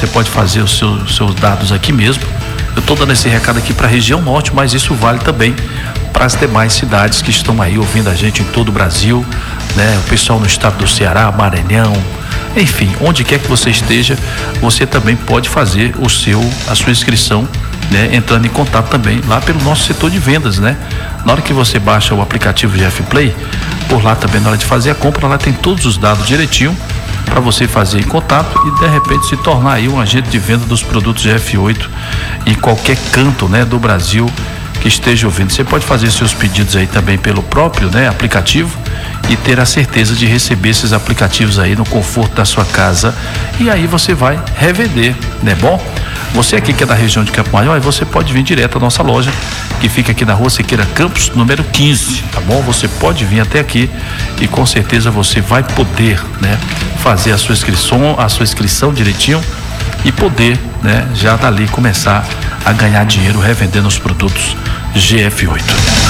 você pode fazer os seus dados aqui mesmo. Eu estou dando esse recado aqui para a região norte, mas isso vale também para as demais cidades que estão aí ouvindo a gente em todo o Brasil, né? O pessoal no estado do Ceará, Maranhão, enfim, onde quer que você esteja, você também pode fazer a sua inscrição, né? Entrando em contato também lá pelo nosso setor de vendas, né? Na hora que você baixa o aplicativo GF Play, por lá também na hora de fazer a compra, lá tem todos os dados direitinho para você fazer em contato e de repente se tornar aí um agente de venda dos produtos GF8 em qualquer canto, né, do Brasil que esteja ouvindo. Você pode fazer seus pedidos aí também pelo próprio, né, aplicativo e ter a certeza de receber esses aplicativos aí no conforto da sua casa, e aí você vai revender, né? Bom, você aqui que é da região de Campo Maior, você pode vir direto à nossa loja, que fica aqui na Rua Siqueira Campos, número 15, tá bom? Você pode vir até aqui e com certeza você vai poder, né, fazer a sua inscrição direitinho e poder, né, já dali começar a ganhar dinheiro revendendo os produtos GF8.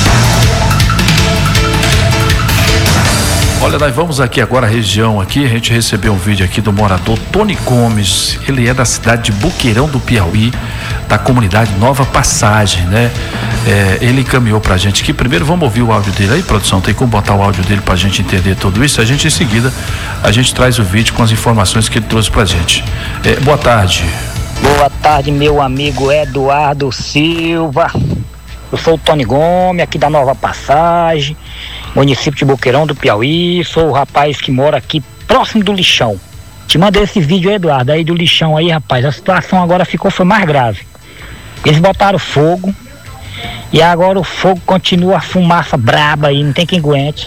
Olha, nós vamos aqui agora à região aqui, a gente recebeu um vídeo aqui do morador Tony Gomes, ele é da cidade de Boqueirão do Piauí, da comunidade Nova Passagem, né? Ele encaminhou pra gente aqui. Primeiro vamos ouvir o áudio dele aí, produção, tem como botar o áudio dele pra gente entender tudo isso? A gente em seguida, a gente traz o vídeo com as informações que ele trouxe pra gente. Boa tarde. Boa tarde, meu amigo Eduardo Silva. Eu sou o Tony Gomes, aqui da Nova Passagem, município de Boqueirão do Piauí. Sou o rapaz que mora aqui próximo do lixão. Te mandei esse vídeo, Eduardo, aí do lixão aí, rapaz. A situação agora foi mais grave. Eles botaram fogo e agora o fogo continua, a fumaça braba aí, não tem quem aguente.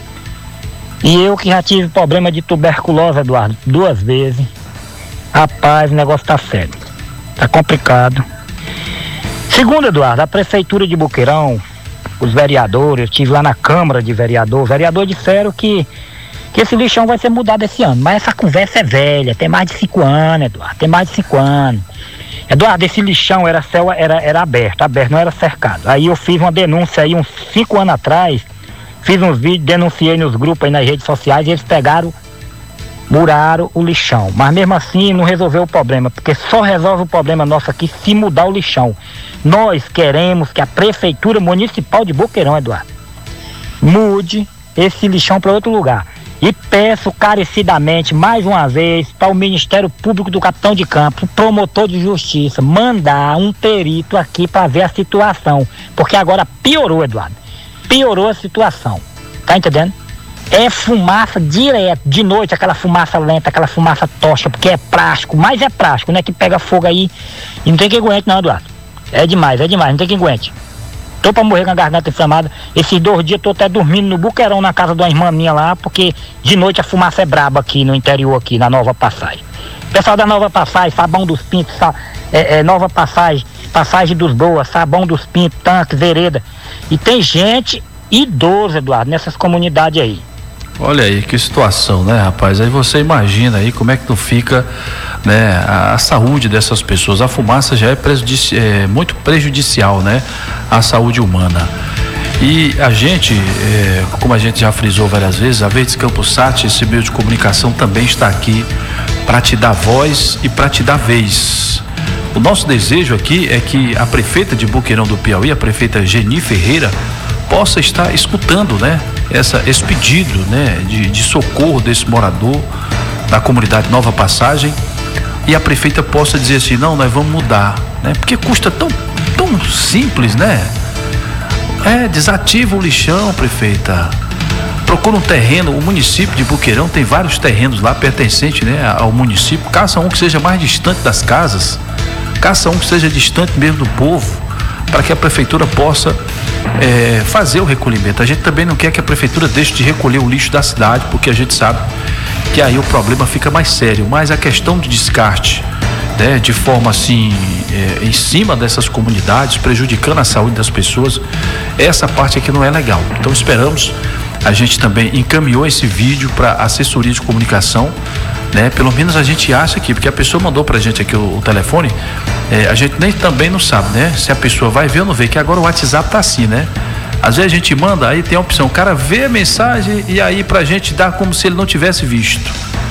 E eu que já tive problema de tuberculose, Eduardo, 2 vezes. Rapaz, o negócio tá sério. Tá complicado. Segundo, Eduardo, a prefeitura de Boqueirão, os vereadores, eu estive lá na Câmara de Vereador, os vereadores disseram que esse lixão vai ser mudado esse ano, mas essa conversa é velha, tem mais de 5 anos, Eduardo, tem mais de 5 anos. Eduardo, esse lixão era aberto, não era cercado. Aí eu fiz uma denúncia aí uns 5 anos atrás, fiz uns vídeos, denunciei nos grupos aí nas redes sociais e eles muraram o lixão, mas mesmo assim não resolveu o problema, porque só resolve o problema nosso aqui se mudar o lixão. Nós queremos que a prefeitura municipal de Boqueirão, Eduardo, mude esse lixão para outro lugar. E peço carecidamente, mais uma vez, para o Ministério Público do Capitão de Campo, o promotor de justiça, mandar um perito aqui para ver a situação, porque agora piorou, Eduardo, piorou a situação, tá entendendo? É fumaça direto, de noite, aquela fumaça lenta, aquela fumaça tocha, porque é plástico, mas é plástico, né? Que pega fogo aí e não tem quem aguente não, Eduardo. É demais, não tem quem aguente. Tô pra morrer com a garganta inflamada. Esses 2 dias tô até dormindo no Boqueirão, na casa de uma irmã minha lá, porque de noite a fumaça é braba aqui no interior, aqui na Nova Passagem. Pessoal da Nova Passagem, Sabão dos Pintos, Nova Passagem, Passagem dos Boas, Sabão dos Pintos, Tanque, Vereda. E tem gente idosa, Eduardo, nessas comunidades aí. Olha aí que situação, né, rapaz? Aí você imagina aí como é que não fica, né, a saúde dessas pessoas. A fumaça já é muito prejudicial, né, à saúde humana. E a gente, como a gente já frisou várias vezes, a Verdes Campos Sat, esse meio de comunicação também está aqui para te dar voz e para te dar vez. O nosso desejo aqui é que a prefeita de Boqueirão do Piauí, a prefeita Geni Ferreira, possa estar escutando, né, esse pedido, né, de socorro desse morador da comunidade Nova Passagem, e a prefeita possa dizer assim: não, nós vamos mudar, né, porque custa tão simples, né? Desativa o lixão, prefeita, procura um terreno. O município de Boqueirão tem vários terrenos lá pertencentes, né, ao município. Caça um que seja mais distante das casas, caça um que seja distante mesmo do povo, para que a prefeitura possa fazer o recolhimento. A gente também não quer que a prefeitura deixe de recolher o lixo da cidade, porque a gente sabe que aí o problema fica mais sério. Mas a questão de descarte, né, de forma assim, em cima dessas comunidades, prejudicando a saúde das pessoas, essa parte aqui não é legal. Então esperamos, a gente também encaminhou esse vídeo para a assessoria de comunicação, né? Pelo menos a gente acha aqui, porque a pessoa mandou pra gente aqui o telefone, a gente também não sabe, né, se a pessoa vai ver ou não ver, que agora o WhatsApp tá assim, né? Às vezes a gente manda, aí tem a opção, o cara vê a mensagem e aí pra gente dá como se ele não tivesse visto.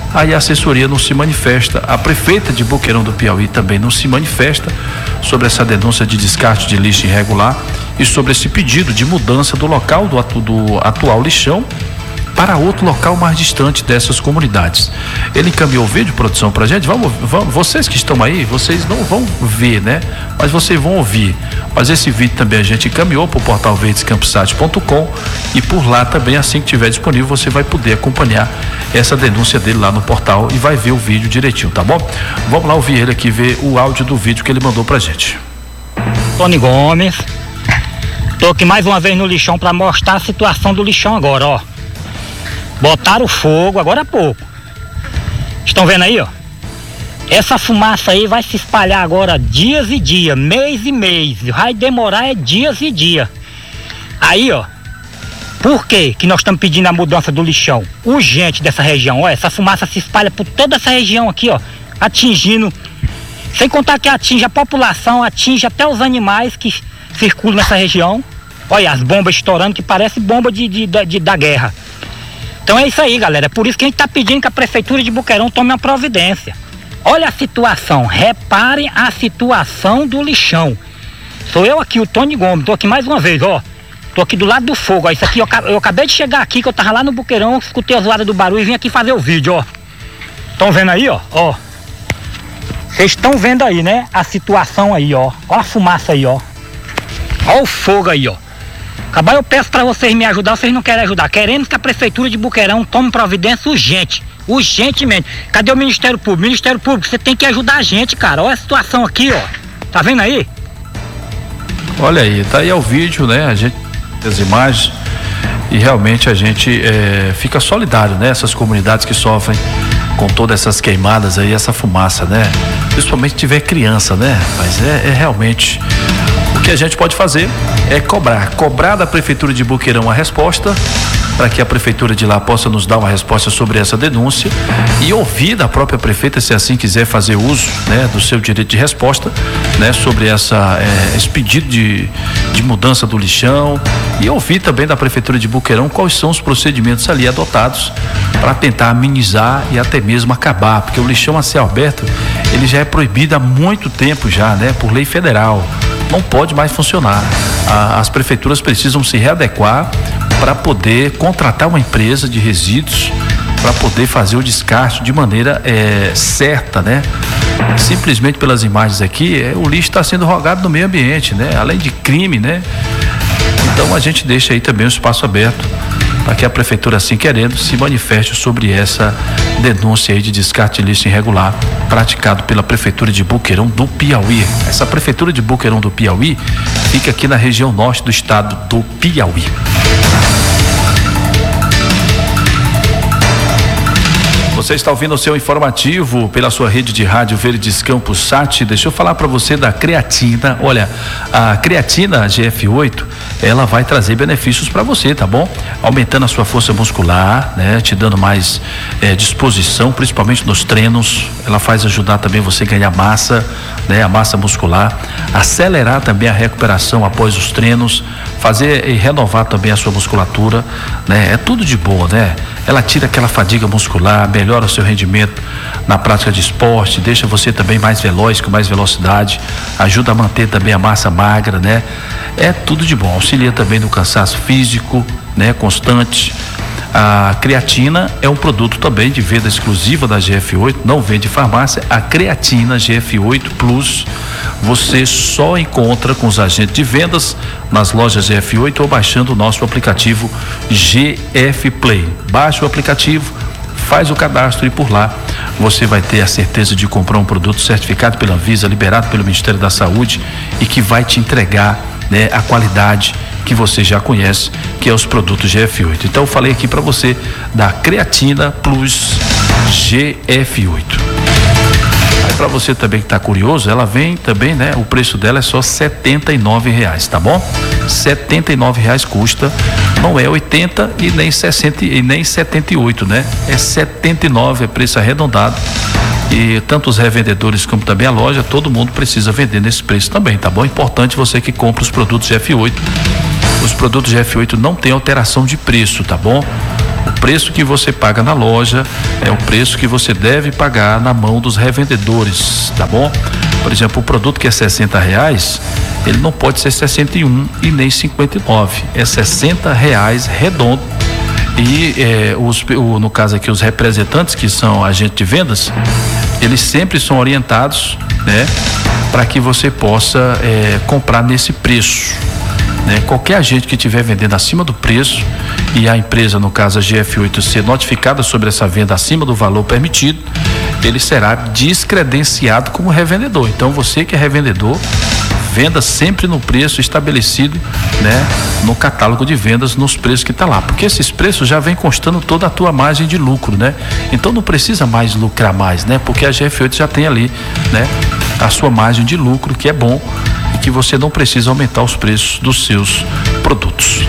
aí a assessoria não se manifesta. A prefeita de Boqueirão do Piauí também não se manifesta sobre essa denúncia de descarte de lixo irregular e sobre esse pedido de mudança do local do atual lixão para outro local mais distante dessas comunidades. Ele encaminhou o vídeo, produção, pra gente. Vamos, vocês que estão aí, vocês não vão ver, né? Mas vocês vão ouvir. Mas esse vídeo também a gente encaminhou para o portal verdescamposat.com e por lá também, assim que estiver disponível, você vai poder acompanhar essa denúncia dele lá no portal e vai ver o vídeo direitinho, tá bom? Vamos lá ouvir ele aqui, ver o áudio do vídeo que ele mandou pra gente. Tony Gomes, tô aqui mais uma vez no lixão para mostrar a situação do lixão agora, ó. Botaram fogo agora há pouco. Estão vendo aí, ó? Essa fumaça aí vai se espalhar agora dias e dias, mês e mês. Vai demorar dias e dias. Aí, ó. Por que nós estamos pedindo a mudança do lixão? Urgente dessa região, ó. Essa fumaça se espalha por toda essa região aqui, ó. Atingindo. Sem contar que atinge a população, atinge até os animais que circulam nessa região. Olha as bombas estourando que parece bomba da guerra. Então é isso aí, galera. É por isso que a gente está pedindo que a Prefeitura de Boqueirão tome uma providência. Olha a situação, reparem a situação do lixão. Sou eu aqui, o Tony Gomes, tô aqui mais uma vez, ó. Tô aqui do lado do fogo, ó. Isso aqui, eu acabei de chegar aqui, que eu tava lá no Boqueirão, escutei a zoada do barulho e vim aqui fazer o vídeo, ó. Estão vendo aí, ó? Ó. Vocês estão vendo aí, né? A situação aí, ó. Ó a fumaça aí, ó. Ó o fogo aí, ó. Acabar eu peço para vocês me ajudar, vocês não querem ajudar. Queremos que a Prefeitura de Boqueirão tome providência urgente. Urgentemente. Cadê o Ministério Público? Ministério Público, você tem que ajudar a gente, cara. Olha a situação aqui, ó. Tá vendo aí? Olha aí, tá aí o vídeo, né? A gente as imagens e realmente a gente fica solidário, né? Essas comunidades que sofrem com todas essas queimadas aí, essa fumaça, né? Principalmente se tiver criança, né? Mas é realmente... O que a gente pode fazer é cobrar da Prefeitura de Boqueirão a resposta, para que a Prefeitura de lá possa nos dar uma resposta sobre essa denúncia e ouvir da própria prefeita, se assim quiser fazer uso, né, do seu direito de resposta, né, sobre esse pedido de mudança do lixão, e ouvir também da Prefeitura de Boqueirão quais são os procedimentos ali adotados para tentar amenizar e até mesmo acabar, porque o lixão a céu aberto, ele já é proibido há muito tempo já, né, por lei federal. Não pode mais funcionar. As prefeituras precisam se readequar para poder contratar uma empresa de resíduos para poder fazer o descarte de maneira certa, né? Simplesmente pelas imagens aqui, o lixo está sendo rogado no meio ambiente, né? Além de crime, né? Então a gente deixa aí também um espaço aberto para que a prefeitura, assim querendo, se manifeste sobre essa denúncia aí de descarte de lixo irregular praticado pela Prefeitura de Boqueirão do Piauí. Essa Prefeitura de Boqueirão do Piauí fica aqui na região norte do estado do Piauí. Você está ouvindo o seu informativo pela sua rede de rádio Verdes Campos Sat. Deixa eu falar para você da creatina. Olha, a creatina GF8, ela vai trazer benefícios para você, tá bom? Aumentando a sua força muscular, né? Te dando mais disposição, principalmente nos treinos. Ela faz ajudar também você a ganhar massa, né? A massa muscular. Acelerar também a recuperação após os treinos. Fazer e renovar também a sua musculatura, né? É tudo de boa, né? Ela tira aquela fadiga muscular, melhora o seu rendimento na prática de esporte, deixa você também mais veloz, com mais velocidade, ajuda a manter também a massa magra, né? É tudo de bom, auxilia também no cansaço físico, né? Constante. A creatina é um produto também de venda exclusiva da GF8, não vende em farmácia. A creatina GF8 Plus você só encontra com os agentes de vendas nas lojas GF8 ou baixando o nosso aplicativo GF Play. Baixa o aplicativo, faz o cadastro e por lá você vai ter a certeza de comprar um produto certificado pela Anvisa, liberado pelo Ministério da Saúde e que vai te entregar, né, a qualidade que você já conhece, que é os produtos GF8. Então eu falei aqui para você da Creatina Plus GF8. Aí para você também que está curioso, ela vem também, né? O preço dela é só R$79, tá bom? R$79 custa, não é 80 e nem 60 e nem 78, né? É 79, é preço arredondado. E tanto os revendedores como também a loja, todo mundo precisa vender nesse preço também, tá bom? Importante você que compra os produtos GF8. Os produtos GF8 não tem alteração de preço, tá bom? O preço que você paga na loja é o preço que você deve pagar na mão dos revendedores, tá bom? Por exemplo, o produto que é R$60, ele não pode ser 61 e nem 59, é R$60 redondo. E no caso aqui, os representantes, que são agentes de vendas, eles sempre são orientados, né, para que você possa comprar nesse preço, né? Qualquer agente que estiver vendendo acima do preço e a empresa, no caso a GF8, ser notificada sobre essa venda acima do valor permitido, ele será descredenciado como revendedor. Então, você que é revendedor, venda sempre no preço estabelecido, né, no catálogo de vendas, nos preços que está lá, porque esses preços já vem constando toda a tua margem de lucro, né? Então não precisa mais lucrar mais, né? Porque a GF8 já tem ali, né, a sua margem de lucro, que é bom, e que você não precisa aumentar os preços dos seus produtos.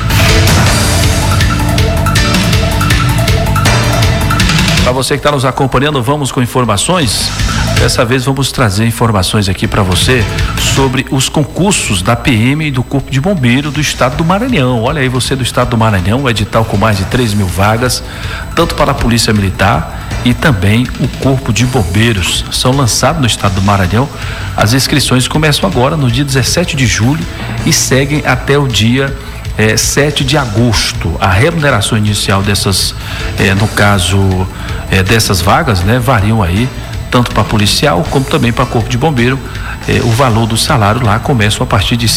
Para você que está nos acompanhando, vamos com informações. Dessa vez vamos trazer informações aqui para você sobre os concursos da PM e do Corpo de Bombeiro do Estado do Maranhão. Olha aí, você do Estado do Maranhão, o edital com mais de 3.000 vagas, tanto para a Polícia Militar e também o Corpo de Bombeiros. São lançados no Estado do Maranhão. As inscrições começam agora no dia 17 de julho e seguem até o dia 7 de agosto. A remuneração inicial dessas, no caso dessas vagas, né, variam aí tanto para policial como também para corpo de bombeiro. O valor do salário lá começa a partir de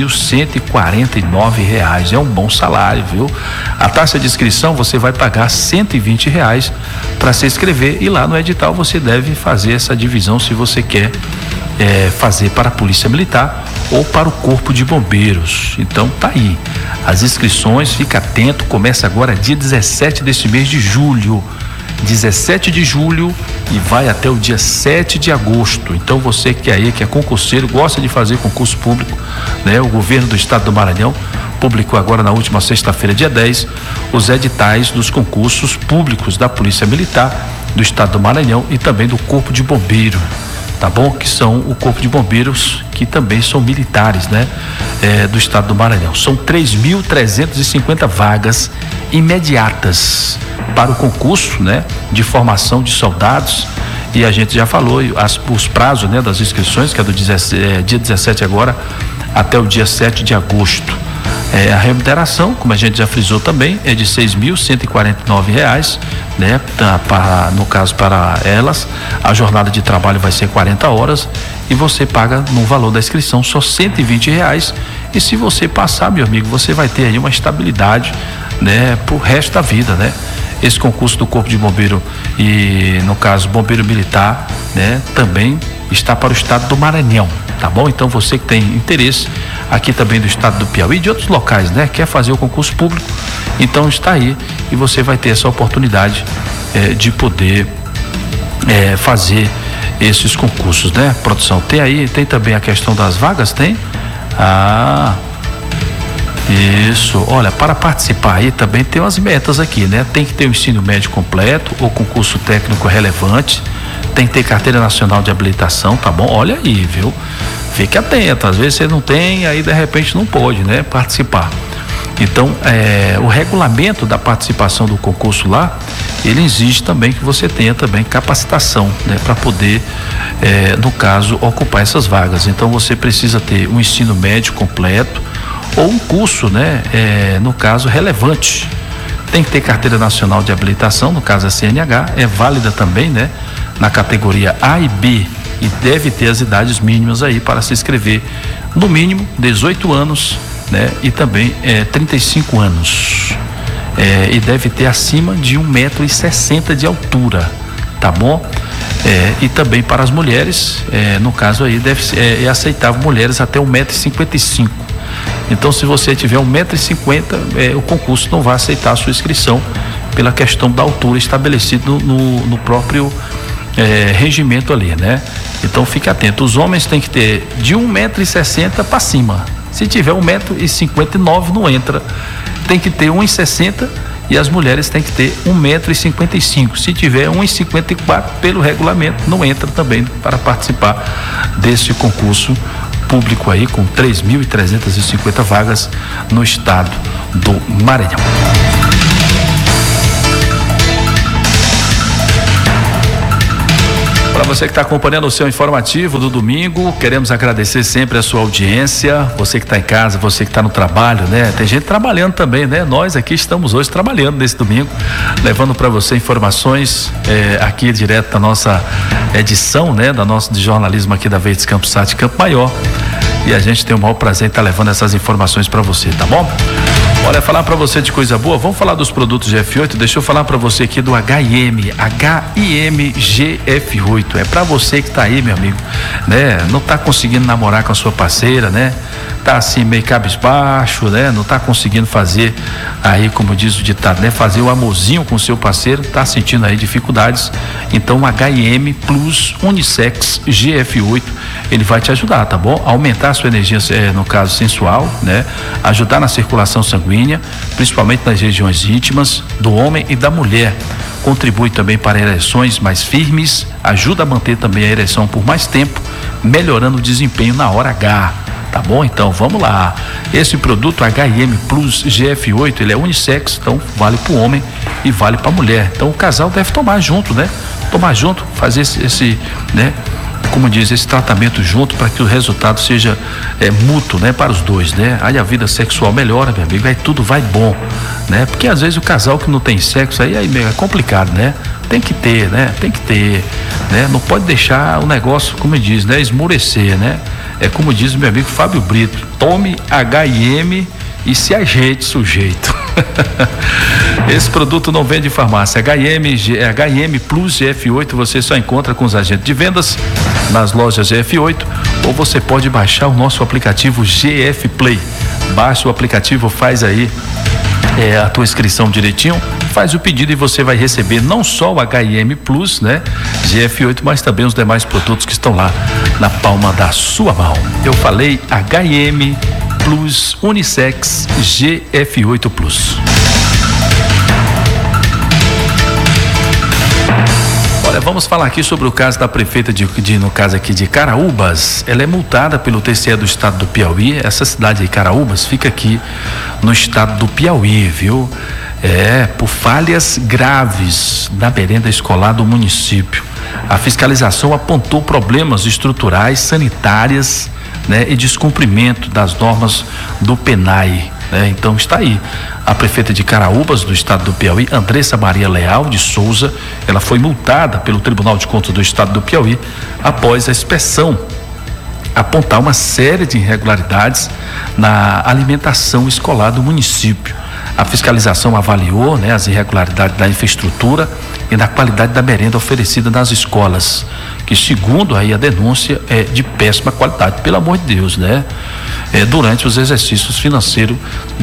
R$6.149. É um bom salário, viu? A taxa de inscrição você vai pagar R$120 para se inscrever, e lá no edital você deve fazer essa divisão se você quer fazer para a Polícia Militar ou para o Corpo de Bombeiros. Então tá aí as inscrições, fica atento, começa agora dia 17 desse mês de julho. 17 de julho e vai até o dia 7 de agosto. Então você que é concurseiro, gosta de fazer concurso público, né? O governo do Estado do Maranhão publicou agora na última sexta-feira, dia 10, os editais dos concursos públicos da Polícia Militar do Estado do Maranhão e também do Corpo de Bombeiro, tá bom? Que são o Corpo de Bombeiros, que também são militares, né? Do Estado do Maranhão. São 3.350 vagas imediatas para o concurso, né, de formação de soldados, e a gente já falou os prazos, né, das inscrições, que é do dia 17 agora até o dia 7 de agosto. A remuneração, como a gente já frisou também, é de R$6.149, né? No caso, para elas, a jornada de trabalho vai ser 40 horas e você paga no valor da inscrição só R$120. E se você passar, meu amigo, você vai ter aí uma estabilidade, né, pro resto da vida, né? Esse concurso do Corpo de Bombeiro e, no caso, Bombeiro Militar, né, também está para o Estado do Maranhão, tá bom? Então você que tem interesse aqui também do Estado do Piauí e de outros locais, né, quer fazer o concurso público, então está aí e você vai ter essa oportunidade de poder fazer esses concursos, né? Produção, tem também a questão das vagas, tem? Isso, olha, para participar aí também tem umas metas aqui, né? Tem que ter o ensino médio completo ou concurso técnico relevante, tem que ter carteira nacional de habilitação, tá bom? Olha aí, viu? Fique atento, às vezes você não tem, aí de repente não pode, né, participar. Então, o regulamento da participação do concurso lá, ele exige também que você tenha também capacitação, né, para poder, no caso, ocupar essas vagas. Então você precisa ter um ensino médio completo ou um curso, né, no caso, relevante. Tem que ter carteira nacional de habilitação, no caso a CNH, é válida também, né, na categoria A e B, e deve ter as idades mínimas aí para se inscrever, no mínimo 18 anos, né, e também 35 anos, e deve ter acima de 1,60 m de altura, tá bom? E também para as mulheres, no caso aí é aceitável mulheres até 1,55 m. Então, se você tiver 1,50 m, o concurso não vai aceitar a sua inscrição pela questão da altura estabelecida no próprio regimento ali, né? Então fique atento, os homens têm que ter de 1,60 m para cima. Se tiver 1,59 m não entra. Tem que ter 1,60 m e as mulheres têm que ter 1,55 m. Se tiver 1,54 m pelo regulamento, não entra também para participar desse concurso público aí, com 3.350 vagas no estado do Maranhão. você que está acompanhando o seu informativo do domingo, queremos agradecer sempre a sua audiência, você que está em casa, você que está no trabalho, né? Tem gente trabalhando também, né? Nós aqui estamos hoje trabalhando nesse domingo, levando para você informações aqui direto da nossa edição, né? Da nossa de jornalismo aqui da Verdes Campos Sat Campo Maior, e a gente tem o maior prazer em estar levando essas informações para você, tá bom? Olha, falar para você de coisa boa, vamos falar dos produtos GF8, deixa eu falar para você aqui do HIM GF8, é para você que tá aí, meu amigo, né? Não tá conseguindo namorar com a sua parceira, né? Tá assim meio cabisbaixo, né? Não tá conseguindo fazer aí, como diz o ditado, né? Fazer o amorzinho com o seu parceiro, tá sentindo aí dificuldades, então o HIM Plus Unissex GF8, ele vai te ajudar, tá bom? Aumentar a sua energia, no caso sensual, né? Ajudar na circulação sanguínea, principalmente nas regiões íntimas do homem e da mulher. Contribui também para ereções mais firmes, ajuda a manter também a ereção por mais tempo, melhorando o desempenho na hora H. Tá bom? Então vamos lá. Esse produto HIM Plus GF8, ele é unissex, então vale para o homem e vale para a mulher. Então o casal deve tomar junto, né? Tomar junto, fazer esse né? Como diz, esse tratamento junto para que o resultado seja mútuo, né? Para os dois, né? Aí a vida sexual melhora, meu amigo, aí tudo vai bom, né? Porque às vezes o casal que não tem sexo aí é complicado, né? Tem que ter, né? Tem que ter, né? Não pode deixar o negócio, como diz, né? Esmorecer, né? É como diz meu amigo Fábio Brito, tome HIM e se ajeite, sujeito. Esse produto não vende em farmácia. HIM Plus GF8 você só encontra com os agentes de vendas nas lojas GF8, ou você pode baixar o nosso aplicativo GF Play. Baixa o aplicativo, faz aí a tua inscrição direitinho, faz o pedido e você vai receber não só o HIM Plus, né, GF8, mas também os demais produtos que estão lá na palma da sua mão. Eu falei HIM Plus Unissex GF8 Plus. Olha, vamos falar aqui sobre o caso da prefeita no caso aqui de Caraúbas. Ela é multada pelo TCE do estado do Piauí. Essa cidade aí, Caraúbas, fica aqui no estado do Piauí, viu? Por falhas graves na merenda escolar do município. A fiscalização apontou problemas estruturais, sanitárias, né, e descumprimento das normas do PENAI, né? Então está aí a prefeita de Caraúbas, do estado do Piauí, Andressa Maria Leal de Souza. Ela foi multada pelo Tribunal de Contas do estado do Piauí após a inspeção apontar uma série de irregularidades na alimentação escolar do município. A fiscalização avaliou, né, as irregularidades da infraestrutura e da qualidade da merenda oferecida nas escolas, que segundo aí a denúncia é de péssima qualidade, pelo amor de Deus, né? Durante os exercícios financeiros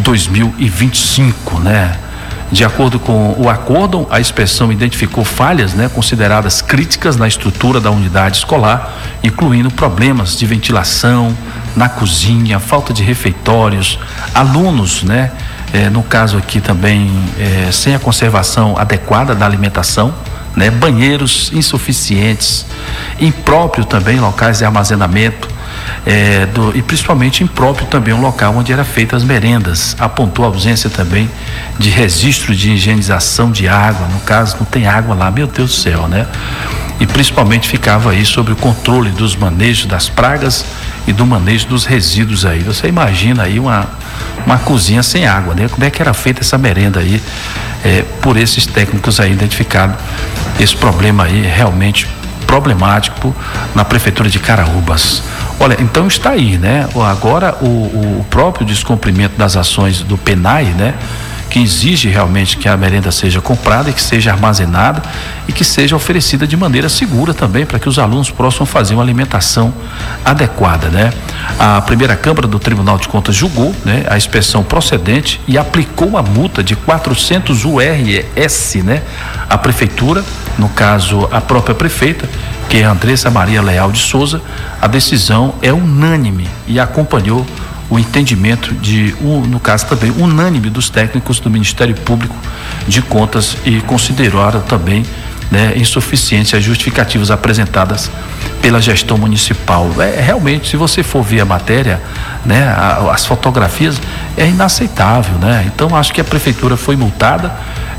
2025, né? De acordo com o acórdão, a inspeção identificou falhas, né, consideradas críticas na estrutura da unidade escolar, incluindo problemas de ventilação na cozinha, falta de refeitórios, alunos, né? No caso aqui também, sem a conservação adequada da alimentação, né? Banheiros insuficientes, impróprio também locais de armazenamento, e principalmente impróprio também um local onde era feitas as merendas. Apontou a ausência também de registro de higienização de água, no caso não tem água lá, meu Deus do céu, né? E principalmente ficava aí sobre o controle dos manejos das pragas e do manejo dos resíduos aí. Você imagina aí uma cozinha sem água, né? Como é que era feita essa merenda aí, por esses técnicos aí identificado esse problema aí realmente problemático na prefeitura de Caraúbas. Olha, então está aí, né? Agora o próprio descumprimento das ações do PENAI, né? Que exige realmente que a merenda seja comprada e que seja armazenada e que seja oferecida de maneira segura também, para que os alunos possam fazer uma alimentação adequada, né? A primeira Câmara do Tribunal de Contas julgou, né, a inspeção procedente e aplicou uma multa de 400 URS, né? A prefeitura, no caso a própria prefeita, que é a Andressa Maria Leal de Souza, a decisão é unânime e acompanhou o entendimento no caso também unânime dos técnicos do Ministério Público de Contas, e consideraram também, né, insuficientes as justificativas apresentadas pela gestão municipal. Realmente, se você for ver a matéria, né, as fotografias, é inaceitável, né? Então acho que a prefeitura foi multada,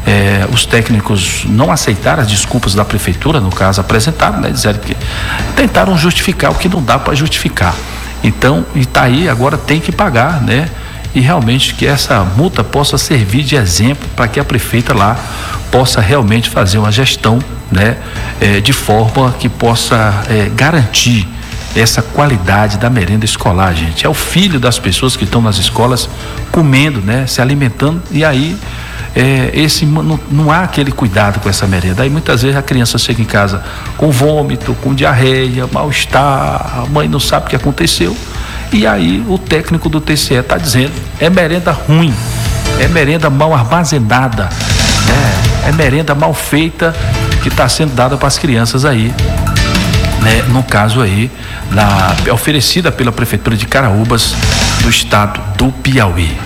os técnicos não aceitaram as desculpas da prefeitura, no caso apresentaram, né? Disseram que tentaram justificar o que não dá para justificar. Então, e tá aí, agora tem que pagar, né? E realmente que essa multa possa servir de exemplo para que a prefeita lá possa realmente fazer uma gestão, né? De forma que possa garantir essa qualidade da merenda escolar, gente. É o filho das pessoas que estão nas escolas comendo, né? Se alimentando, e aí não há aquele cuidado com essa merenda. Aí muitas vezes a criança chega em casa com vômito, com diarreia, mal-estar, a mãe não sabe o que aconteceu, e aí o técnico do TCE está dizendo: é merenda ruim, é merenda mal armazenada, né? É merenda mal feita que está sendo dada para as crianças aí, né? No caso aí, oferecida pela Prefeitura de Caraúbas, do estado do Piauí.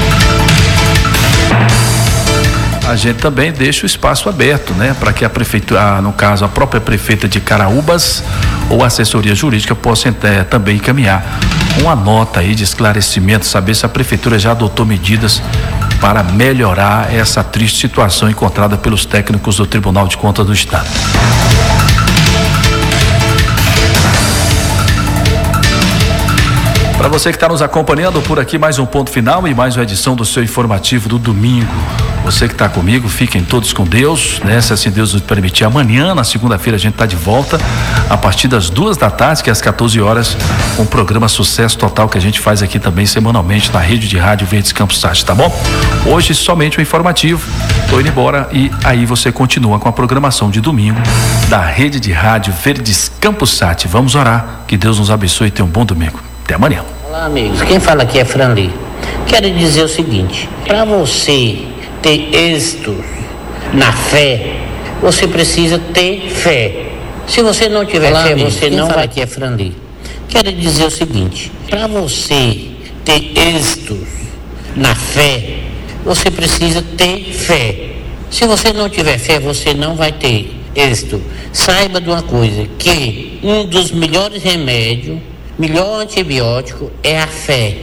A gente também deixa o espaço aberto, né, para que a prefeitura, no caso a própria prefeita de Caraúbas ou a assessoria jurídica possa também encaminhar uma nota aí de esclarecimento, saber se a prefeitura já adotou medidas para melhorar essa triste situação encontrada pelos técnicos do Tribunal de Contas do Estado. Para você que está nos acompanhando por aqui, mais um ponto final e mais uma edição do seu informativo do domingo. Você que está comigo, fiquem todos com Deus, né? Se assim Deus nos permitir, amanhã, na segunda-feira, a gente está de volta a partir das 2h, que é às 14 horas, com o programa Sucesso Total, que a gente faz aqui também semanalmente na rede de rádio Verdes Campos Sat, tá bom? Hoje somente o informativo, tô indo embora e aí você continua com a programação de domingo da rede de rádio Verdes Campos Sat. Vamos orar, que Deus nos abençoe e tenha um bom domingo. Até amanhã. Olá, amigos, quem fala aqui é Franli. Quero dizer o seguinte: para você ter êxito na fé, você precisa ter fé. Se você não tiver fé, você não vai ter Franli. Quero dizer o seguinte: para você ter êxito na fé, você precisa ter fé. Se você não tiver fé, você não vai ter êxito. Saiba de uma coisa, que um dos melhores remédios, melhor antibiótico é a fé.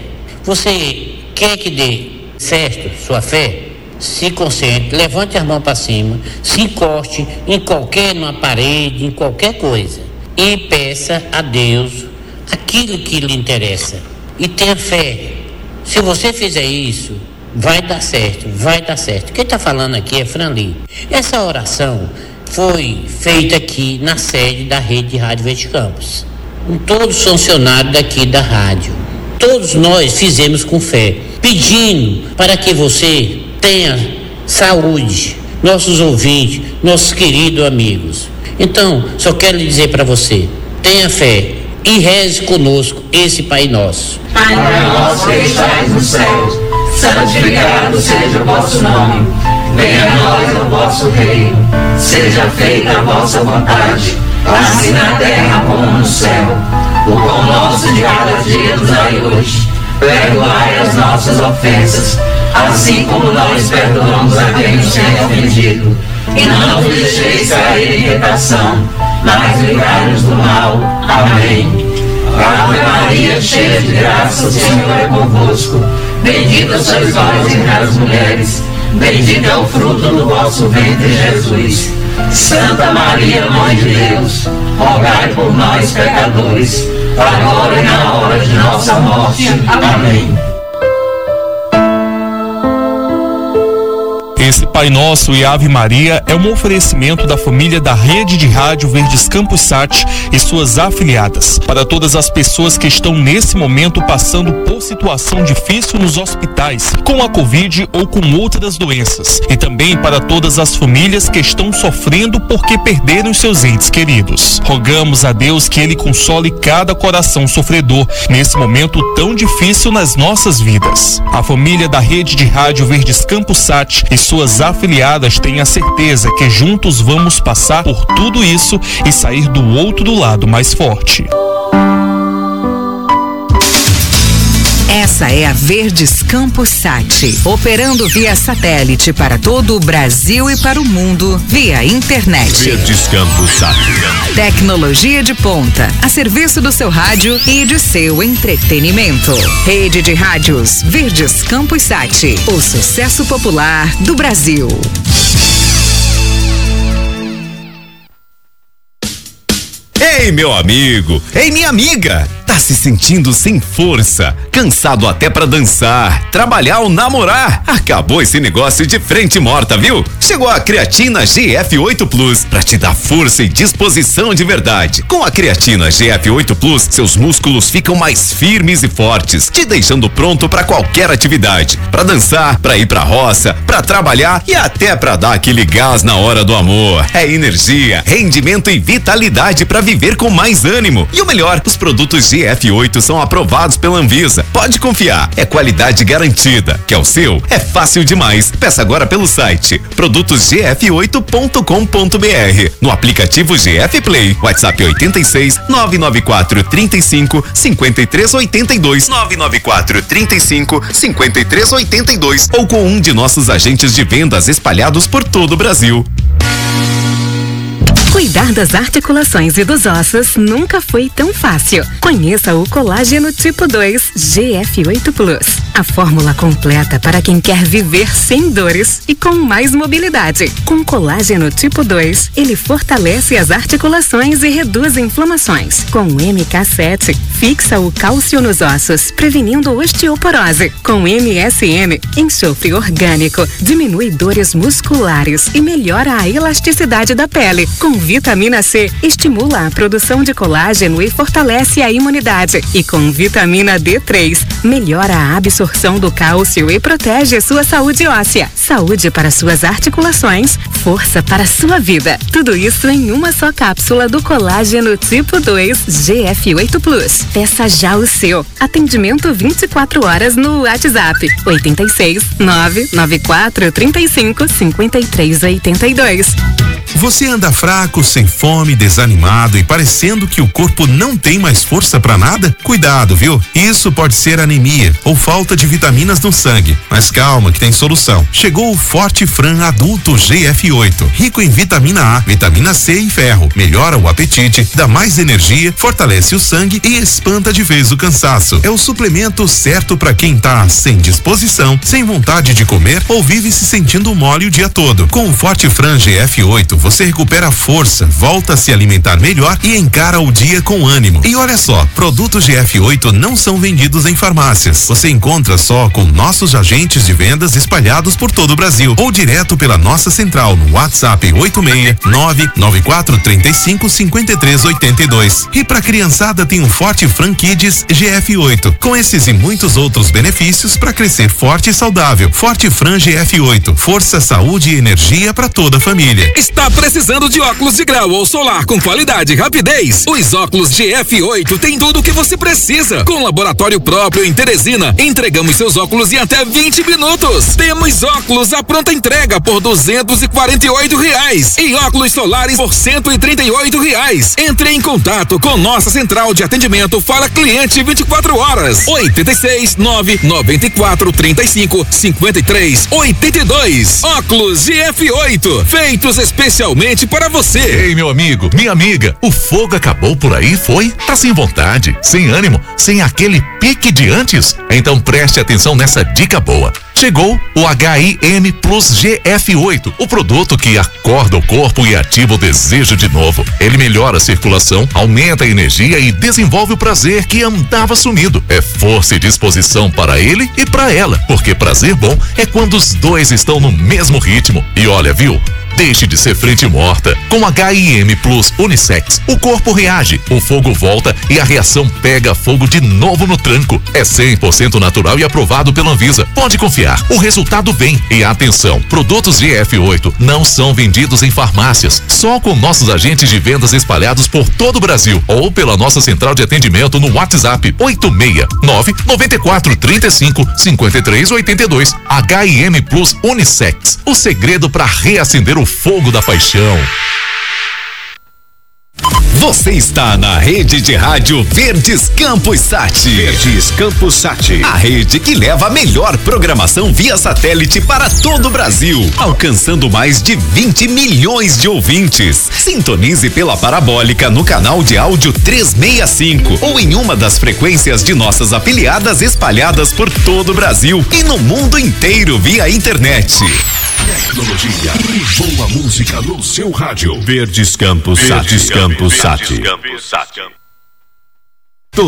Você quer que dê certo sua fé? Se concentre, levante as mãos para cima, se encoste numa parede, em qualquer coisa, e peça a Deus aquilo que lhe interessa. E tenha fé. Se você fizer isso, vai dar certo, vai dar certo. Quem está falando aqui é Franli. Essa oração foi feita aqui na sede da rede de rádio Verdes Campos, com todos os funcionários daqui da rádio. Todos nós fizemos com fé, pedindo para que você tenha saúde, nossos ouvintes, nossos queridos amigos. Então, só quero lhe dizer para você: tenha fé e reze conosco esse Pai Nosso. Pai nosso que estais no céu, santificado seja o vosso nome. Venha a nós o vosso reino, seja feita a vossa vontade, assim na terra como no céu. O pão nosso de cada dia nos dai hoje. Perdoai as nossas ofensas, assim como nós perdoamos a quem nos tem ofendido. E não nos deixeis cair em tentação, mas livrai-nos do mal. Amém. Ave Maria, cheia de graça, o Senhor é convosco. Bendita sois vós entre as mulheres, bendito é o fruto do vosso ventre, Jesus. Santa Maria, Mãe de Deus, rogai por nós, pecadores, agora e na hora de nossa morte. Amém. Esse Pai Nosso e Ave Maria é um oferecimento da família da Rede de Rádio Verdes Campos Sat e suas afiliadas. Para todas as pessoas que estão nesse momento passando por situação difícil nos hospitais, com a Covid ou com outras doenças. E também para todas as famílias que estão sofrendo porque perderam seus entes queridos. Rogamos a Deus que Ele console cada coração sofredor nesse momento tão difícil nas nossas vidas. A família da Rede de Rádio Verdes Campos Sat e suas afiliadas têm a certeza que juntos vamos passar por tudo isso e sair do outro lado mais forte. Essa Essa é a Verdes Campos Sat, operando via satélite para todo o Brasil e para o mundo via internet. Verdes Campos Sat. Tecnologia de ponta, a serviço do seu rádio e de seu entretenimento. Rede de rádios Verdes Campos Sat, o sucesso popular do Brasil. Ei, meu amigo! Ei, minha amiga! Tá se sentindo sem força, cansado até pra dançar, trabalhar ou namorar? Acabou esse negócio de frente morta, viu? Chegou a creatina GF8 Plus pra te dar força e disposição de verdade. Com a creatina GF8 Plus, seus músculos ficam mais firmes e fortes, te deixando pronto pra qualquer atividade. Pra dançar, pra ir pra roça, pra trabalhar e até pra dar aquele gás na hora do amor. É energia, rendimento e vitalidade pra viver com mais ânimo. E o melhor, os produtos GF8 são aprovados pela Anvisa. Pode confiar, é qualidade garantida. Quer o seu? É fácil demais. Peça agora pelo site produtosgf8.com.br, no aplicativo GF Play, WhatsApp 86 994 35 53 82 994 35 53 82 ou com um de nossos agentes de vendas espalhados por todo o Brasil. Cuidar das articulações e dos ossos nunca foi tão fácil. Conheça o colágeno tipo 2 GF8 Plus. A fórmula completa para quem quer viver sem dores e com mais mobilidade. Com colágeno tipo 2, ele fortalece as articulações e reduz inflamações. Com o MK7, fixa o cálcio nos ossos, prevenindo osteoporose. Com MSM, enxofre orgânico, diminui dores musculares e melhora a elasticidade da pele. Com vitamina C, estimula a produção de colágeno e fortalece a imunidade. E com vitamina D3, melhora a absorção do cálcio e protege sua saúde óssea. Saúde para suas articulações, força para sua vida. Tudo isso em uma só cápsula do colágeno tipo 2 GF8 Plus. Peça já o seu. Atendimento 24 horas no WhatsApp 86 994 35 53 82. Você anda fraco, sem fome, desanimado e parecendo que o corpo não tem mais força pra nada? Cuidado, viu? Isso pode ser anemia ou falta de vitaminas no sangue. Mas calma que tem solução. Chegou o Forte Fran Adulto GF8, rico em vitamina A, vitamina C e ferro. Melhora o apetite, dá mais energia, fortalece o sangue e espanta de vez o cansaço. É o suplemento certo pra quem tá sem disposição, sem vontade de comer ou vive se sentindo mole o dia todo. Com o Forte Fran GF8, você recupera força, volta a se alimentar melhor e encara o dia com ânimo. E olha só, produtos GF8 não são vendidos em farmácias. Você encontra só com nossos agentes de vendas espalhados por todo o Brasil ou direto pela nossa central no WhatsApp 869-9435-5382. E pra criançada tem o Forte Fran Kids GF8, com esses e muitos outros benefícios para crescer forte e saudável. Forte Fran GF8, força, saúde e energia para toda a família. Está precisando de óculos de grau ou solar com qualidade e rapidez? Os óculos GF8 tem tudo o que você precisa. Com laboratório próprio em Teresina, entregamos seus óculos em até 20 minutos. Temos óculos à pronta entrega por R$248 e óculos solares por R$138. Entre em contato com nossa central de atendimento Fala Cliente 24 horas. 86 994 35 53 82. Óculos GF8, feitos especialmente para você. Ei, meu amigo, minha amiga, o fogo acabou por aí, foi? Tá sem vontade, sem ânimo, sem aquele pique de antes? Então preste atenção nessa dica boa. Chegou o HIM Plus GF8, o produto que acorda o corpo e ativa o desejo de novo. Ele melhora a circulação, aumenta a energia e desenvolve o prazer que andava sumido. É força e disposição para ele e para ela, porque prazer bom é quando os dois estão no mesmo ritmo. E olha, viu? Deixe de ser frente morta. Com HIM Plus Unissex, o corpo reage, o fogo volta e a reação pega fogo de novo no tranco. É 100% natural e aprovado pela Anvisa. Pode confiar, o resultado vem. E atenção, produtos GF8 não são vendidos em farmácias, só com nossos agentes de vendas espalhados por todo o Brasil ou pela nossa central de atendimento no WhatsApp 869-9435-5382. HIM Plus Unissex, o segredo para reacender o fogo da paixão. Você está na rede de rádio Verdes Campos Sat. Verdes Campos Sat. A rede que leva a melhor programação via satélite para todo o Brasil, alcançando mais de 20 milhões de ouvintes. Sintonize pela parabólica no canal de áudio 365 ou em uma das frequências de nossas afiliadas espalhadas por todo o Brasil e no mundo inteiro via internet. Tecnologia e boa música no seu rádio. Verdes Campos Sat.